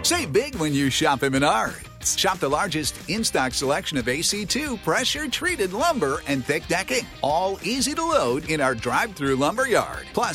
Save big when you shop at Menards. Shop the largest in-stock selection of AC2 pressure-treated lumber and thick decking. All easy to load in our drive-through lumber yard. Plus,